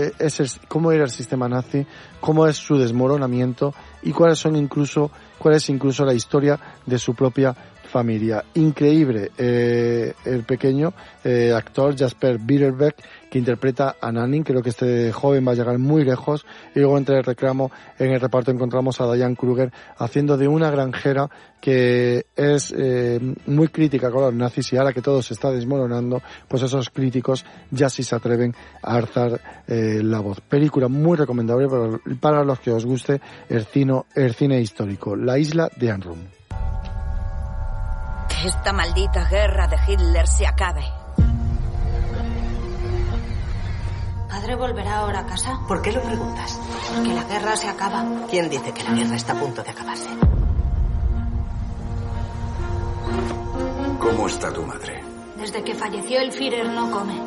era el sistema nazi, cómo es su desmoronamiento, y cuál es incluso la historia de su propia familia. Increíble el pequeño actor Jasper Biederbeck, que interpreta a Ananin. Creo que este joven va a llegar muy lejos. Y luego, entre el reclamo, en el reparto encontramos a Diane Kruger haciendo de una granjera que es muy crítica con los nazis, y ahora que todo se está desmoronando, pues esos críticos ya sí se atreven a alzar la voz. Película muy recomendable para los que os guste el cine histórico. La isla de Arnhem. Que esta maldita guerra de Hitler se acabe. ¿Padre volverá ahora a casa? ¿Por qué lo preguntas? Porque la guerra se acaba. ¿Quién dice que la guerra está a punto de acabarse? ¿Cómo está tu madre? Desde que falleció el Führer no come.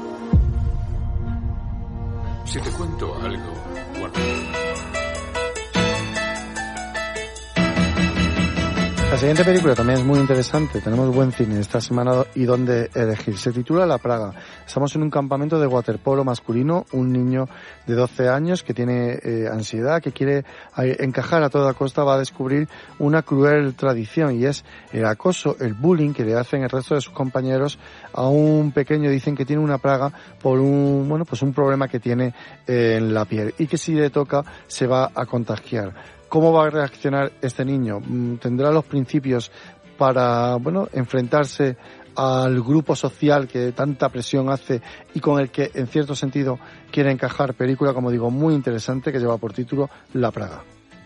Si te cuento algo, guarda. siguiente película también es muy interesante. Tenemos buen cine esta semana y dónde elegir. Se titula La Praga. Estamos en un campamento de waterpolo masculino. Un niño de 12 años que tiene ansiedad, que quiere encajar a toda costa, va a descubrir una cruel tradición, y es el acoso, el bullying que le hacen el resto de sus compañeros a un pequeño. Dicen que tiene una praga por un problema que tiene en la piel, y que si le toca se va a contagiar. ¿Cómo va a reaccionar este niño? ¿Tendrá los principios para, enfrentarse al grupo social que tanta presión hace y con el que, en cierto sentido, quiere encajar? Película, como digo, muy interesante, que lleva por título La Praga.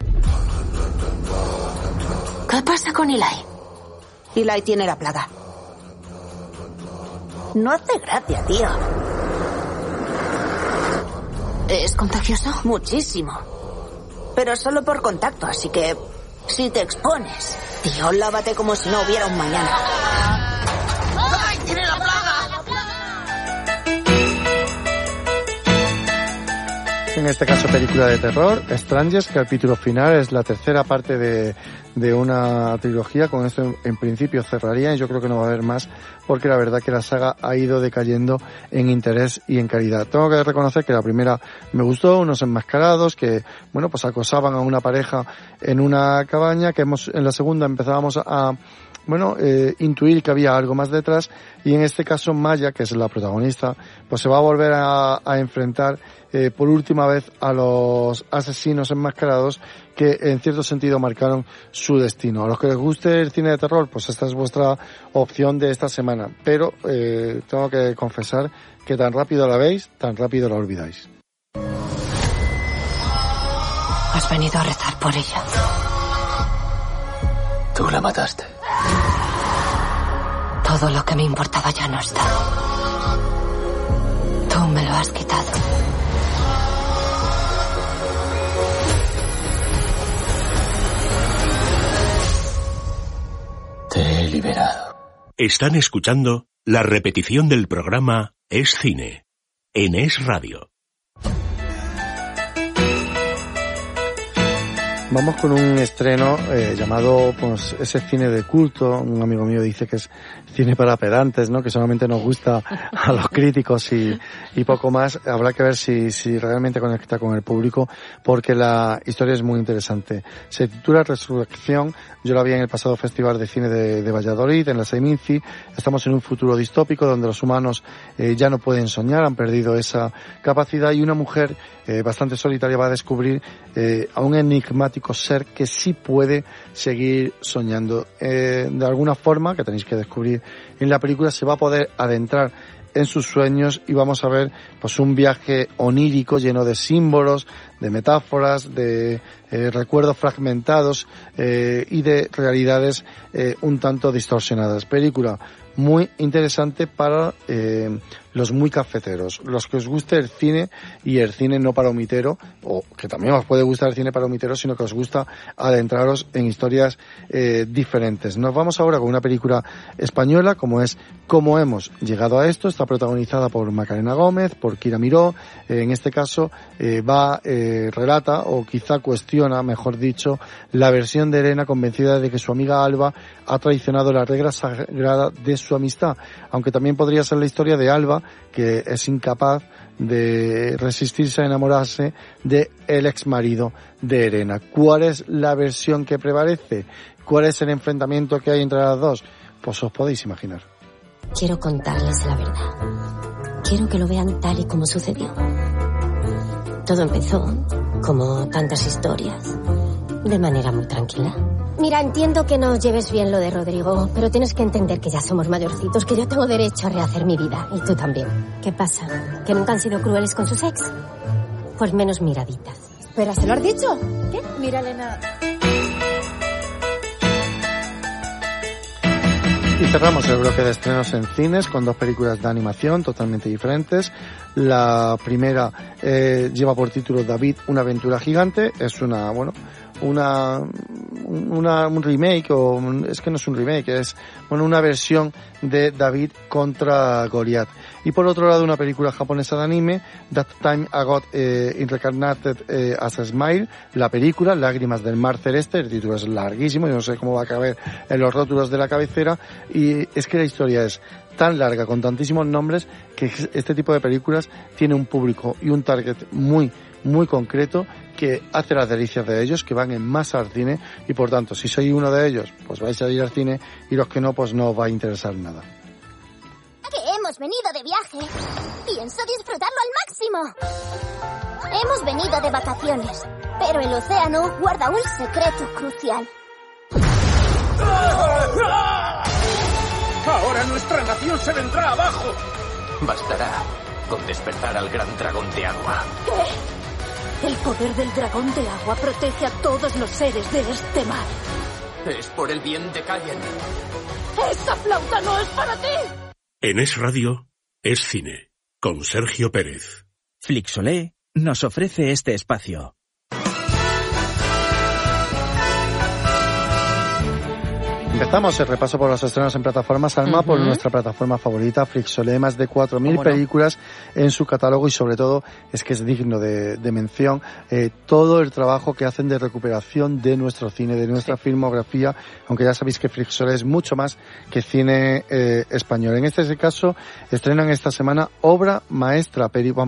¿Qué pasa con Eli? Eli tiene la plaga. No hace gracia, tío. ¿Es contagioso? Muchísimo. Pero solo por contacto, así que si te expones, tío, lávate como si no hubiera un mañana. ¡Ay, tiene la plaga! En este caso, película de terror, Strangers, capítulo final, es la tercera parte de una trilogía. Con esto en principio cerraría, y yo creo que no va a haber más, porque la verdad que la saga ha ido decayendo en interés y en calidad. Tengo que reconocer que la primera me gustó, unos enmascarados que, acosaban a una pareja en una cabaña, que en la segunda empezábamos a intuir que había algo más detrás, y en este caso Maya, que es la protagonista, pues se va a volver a enfrentar por última vez a los asesinos enmascarados que en cierto sentido marcaron su destino. A los que les guste el cine de terror, pues esta es vuestra opción de esta semana, pero tengo que confesar que tan rápido la veis, tan rápido la olvidáis. Has venido a rezar por ella. Tú la mataste. Todo lo que me importaba ya no está. Tú me lo has quitado. Te he liberado. Están escuchando la repetición del programa Es Cine, en Es Radio. Vamos con un estreno llamado, ese cine de culto. Un amigo mío dice que es cine para pedantes, ¿no? Que solamente nos gusta a los críticos y poco más. Habrá que ver si realmente conecta con el público, porque la historia es muy interesante. Se titula Resurrección. Yo la vi en el pasado Festival de Cine de Valladolid, en la Seminci. Estamos en un futuro distópico donde los humanos ya no pueden soñar, han perdido esa capacidad, y una mujer bastante solitaria va a descubrir a un enigmático ser que sí puede seguir soñando. De alguna forma, que tenéis que descubrir en la película, se va a poder adentrar en sus sueños, y vamos a ver un viaje onírico lleno de símbolos, de metáforas, de recuerdos fragmentados y de realidades un tanto distorsionadas. Película muy interesante para los muy cafeteros, los que os guste el cine, y el cine no palomitero, o que también os puede gustar el cine palomitero, sino que os gusta adentraros en historias diferentes. Nos vamos ahora con una película española, como es Cómo hemos llegado a esto. Está protagonizada por Macarena Gómez, por Kira Miró. En este caso relata, o quizá cuestiona, mejor dicho, la versión de Elena, convencida de que su amiga Alba ha traicionado la regla sagrada de su amistad, aunque también podría ser la historia de Alba, que es incapaz de resistirse a enamorarse de el ex marido de Elena. ¿Cuál es la versión que prevalece? ¿Cuál es el enfrentamiento que hay entre las dos? Pues os podéis imaginar. Quiero contarles la verdad. Quiero que lo vean tal y como sucedió. Todo empezó, como tantas historias, de manera muy tranquila. Mira, entiendo que no lleves bien lo de Rodrigo, pero tienes que entender que ya somos mayorcitos, que yo tengo derecho a rehacer mi vida, y tú también. ¿Qué pasa? ¿Que nunca han sido crueles con sus ex? Pues menos miraditas. Espera, ¿se lo has dicho? ¿Qué? Mira, Elena. Y cerramos el bloque de estrenos en cines con dos películas de animación totalmente diferentes. La primera lleva por título David, una aventura gigante. Es una un remake, es que no es un remake, es una versión de David contra Goliath. Y por otro lado, una película japonesa de anime, That Time I Got Reincarnated as a Smile, la película Lágrimas del Mar Celeste. El título es larguísimo, yo no sé cómo va a caber en los rótulos de la cabecera, y es que la historia es tan larga, con tantísimos nombres, que este tipo de películas tiene un público y un target muy concreto, que hace las delicias de ellos, que van en masa al cine, y por tanto, si sois uno de ellos, pues vais a ir al cine, y los que no, pues no os va a interesar nada. Que hemos venido de viaje. Pienso disfrutarlo al máximo. Hemos venido de vacaciones, pero el océano guarda un secreto crucial. Ahora nuestra nación se vendrá abajo. Bastará con despertar al gran dragón de agua. ¿Qué? El poder del dragón de agua protege a todos los seres de este mar. Es por el bien de Callen. ¡Esa flauta no es para ti! En Es Radio, Es Cine, con Sergio Pérez. Flixolé nos ofrece este espacio. Empezamos el repaso por los estrenos en plataformas, Alma, por nuestra plataforma favorita, Flixolé, más de 4.000 películas en su catálogo, y sobre todo es que es digno de mención todo el trabajo que hacen de recuperación de nuestro cine, de nuestra filmografía, aunque ya sabéis que Flixolé es mucho más que cine español. En este caso, estrenan esta semana obra maestra,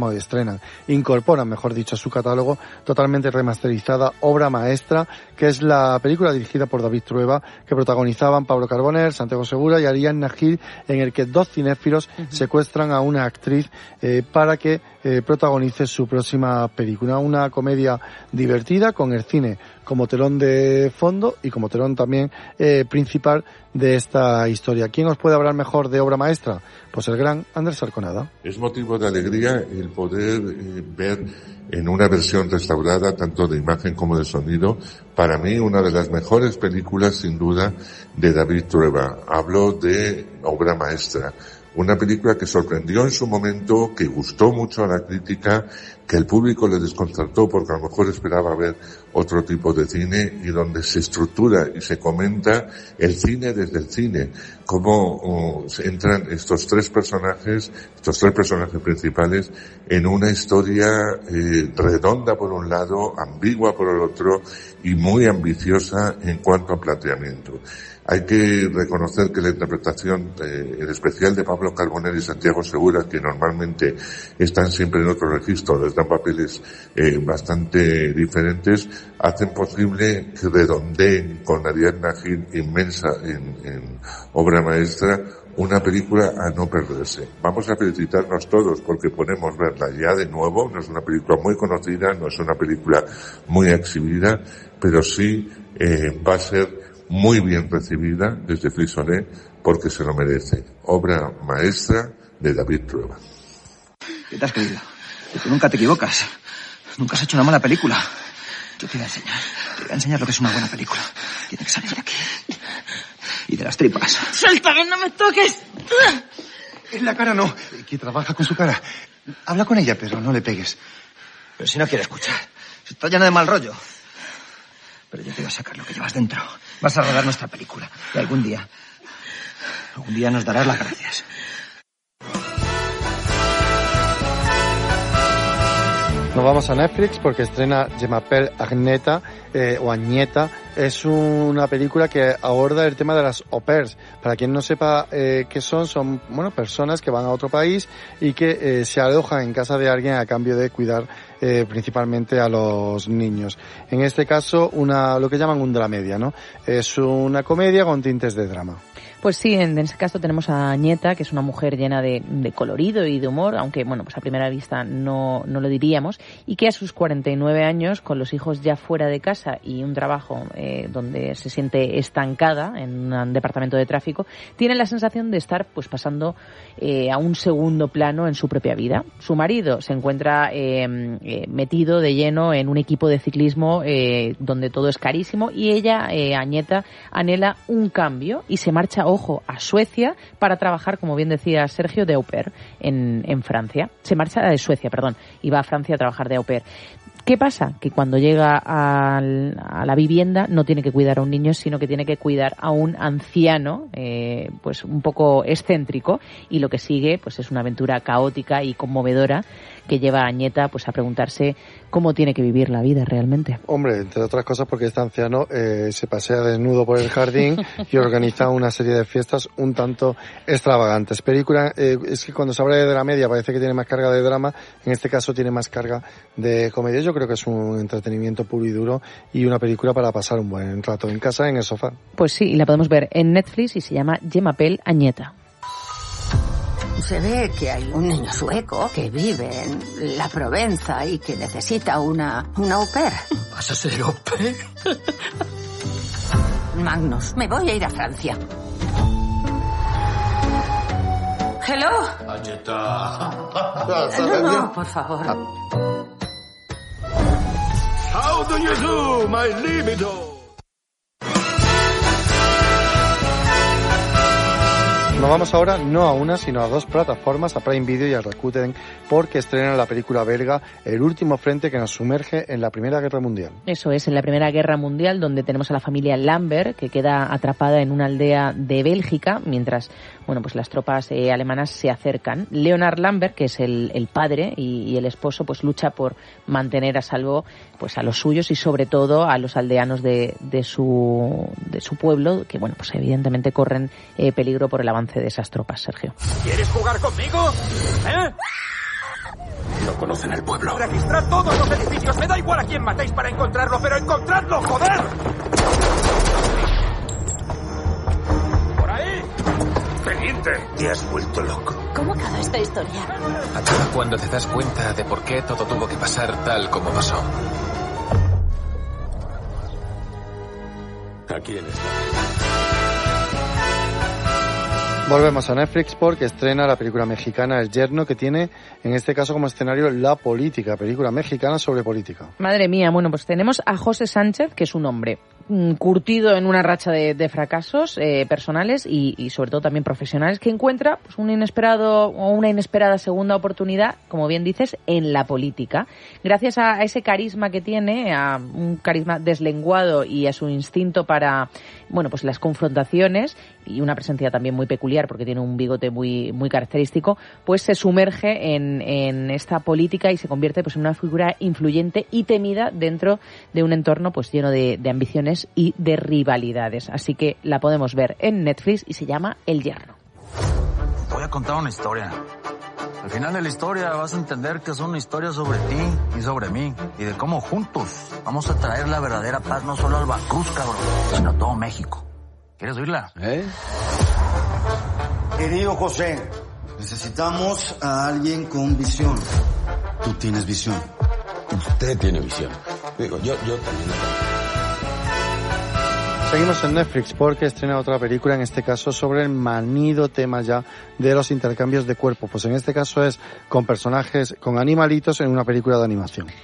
incorporan, mejor dicho, a su catálogo totalmente remasterizada, obra maestra, que es la película dirigida por David Trueba, que protagonizaban Pablo Carbonell, Santiago Segura y Ariadna Gil, en el que dos cinéfilos secuestran a una actriz para que protagonice su próxima película. Una comedia divertida, con el cine como telón de fondo y como telón también principal de esta historia. ¿Quién os puede hablar mejor de obra maestra? Pues el gran Andrés Arconada. Es motivo de alegría el poder ver en una versión restaurada, tanto de imagen como de sonido, para mí una de las mejores películas, sin duda, de David Trueba. Hablo de obra maestra. Una película que sorprendió en su momento, que gustó mucho a la crítica, que el público le desconcertó porque a lo mejor esperaba ver otro tipo de cine, y donde se estructura y se comenta el cine desde el cine, cómo entran estos tres personajes principales en una historia redonda por un lado, ambigua por el otro y muy ambiciosa en cuanto a planteamiento. Hay que reconocer que la interpretación, en especial de Pablo Carbonell y Santiago Segura, que normalmente están siempre en otro registro, les dan papeles bastante diferentes, hacen posible que redondeen con Ariadna Gil, inmensa en obra maestra, una película a no perderse. Vamos a felicitarnos todos porque podemos verla ya de nuevo. No es una película muy conocida, no es una película muy exhibida, pero sí va a ser muy bien recibida desde Flixolé, porque se lo merece. Obra maestra de David Trueba. ¿Qué te has creído? Que tú nunca te equivocas. Nunca has hecho una mala película. Yo te voy a enseñar. Te voy a enseñar lo que es una buena película. Tiene que salir de aquí. Y de las tripas. ¡Suéltame, no me toques! En la cara no. Que trabaja con su cara. Habla con ella, pero no le pegues. Pero si no quiere escuchar. Está llena de mal rollo. Pero yo te voy a sacar lo que llevas dentro. Vas a rodar nuestra película. Y algún día nos darás las gracias. Nos vamos a Netflix porque estrena Je m'appelle Agneta, o Agneta. Es una película que aborda el tema de las au pairs. Para quien no sepa qué son personas que van a otro país y que se alojan en casa de alguien a cambio de cuidar principalmente a los niños. En este caso, lo que llaman un dramedia, ¿no? Es una comedia con tintes de drama. Pues sí, en ese caso tenemos a Agneta, que es una mujer llena de colorido y de humor, aunque pues a primera vista no lo diríamos, y que a sus 49 años, con los hijos ya fuera de casa y un trabajo donde se siente estancada en un departamento de tráfico, tiene la sensación de estar pues pasando a un segundo plano en su propia vida. Su marido se encuentra metido de lleno en un equipo de ciclismo donde todo es carísimo, y ella, Agneta, anhela un cambio y se marcha, a Suecia para trabajar, como bien decía Sergio, de au pair en Francia. Se marcha de Suecia, y va a Francia a trabajar de au pair. ¿Qué pasa? Que cuando llega a la vivienda no tiene que cuidar a un niño, sino que tiene que cuidar a un anciano, pues un poco excéntrico, y lo que sigue pues es una aventura caótica y conmovedora que lleva a Agneta pues a preguntarse cómo tiene que vivir la vida realmente. Hombre, entre otras cosas porque este anciano se pasea desnudo por el jardín y organiza una serie de fiestas un tanto extravagantes. Película, es que cuando se habla de la media parece que tiene más carga de drama, en este caso tiene más carga de comedia. Yo creo que es un entretenimiento puro y duro y una película para pasar un buen rato en casa, en el sofá. Pues sí, y la podemos ver en Netflix y se llama Je m'appelle Agneta. Se ve que hay un niño sueco que vive en la Provenza y que necesita una au pair. ¿Vas a ser au pair? Magnus, me voy a ir a Francia. ¿Hello? Agneta. No, por favor. How do you do, my libido? Nos vamos ahora no a una, sino a dos plataformas, a Prime Video y a Rakuten, porque estrenan la película belga El último frente, que nos sumerge en la Primera Guerra Mundial. Eso es, en la Primera Guerra Mundial, donde tenemos a la familia Lambert, que queda atrapada en una aldea de Bélgica, mientras pues las tropas alemanas se acercan. Leonard Lambert, que es el padre y el esposo, pues lucha por mantener a salvo pues a los suyos y sobre todo a los aldeanos de su pueblo, que pues evidentemente corren peligro por el avance de esas tropas. Sergio. ¿Quieres jugar conmigo? ¿Eh? No conocen el pueblo. Registrad todos los edificios. Me da igual a quién matéis para encontrarlo, pero encontradlo, joder. ¡Por ahí! ¡Teniente! Te has vuelto loco. ¿Cómo acaba esta historia? Acaba cuando te das cuenta de por qué todo tuvo que pasar tal como pasó. ¿A quién está? Volvemos a Netflix porque estrena la película mexicana El Yerno, que tiene en este caso como escenario la política, película mexicana sobre política. Madre mía, pues tenemos a José Sánchez, que es un hombre curtido en una racha de fracasos personales y sobre todo también profesionales, que encuentra pues un inesperado o una inesperada segunda oportunidad, como bien dices, en la política. Gracias a ese carisma que tiene, a un carisma deslenguado y a su instinto para pues las confrontaciones y una presencia también muy peculiar porque tiene un bigote muy muy característico, pues se sumerge en esta política y se convierte pues en una figura influyente y temida dentro de un entorno pues lleno de ambiciones y de rivalidades. Así que la podemos ver en Netflix y se llama El Yerno. Voy a contar una historia. Al final de la historia vas a entender que es una historia sobre ti y sobre mí y de cómo juntos vamos a traer la verdadera paz no solo al Veracruz, cabrón, sino a todo México. ¿Quieres oírla? Querido José, necesitamos a alguien con visión. Tú tienes visión. Usted tiene visión. Digo, yo también. Seguimos en Netflix porque estrena otra película, en este caso sobre el manido tema ya de los intercambios de cuerpo. Pues en este caso es con personajes, con animalitos en una película de animación.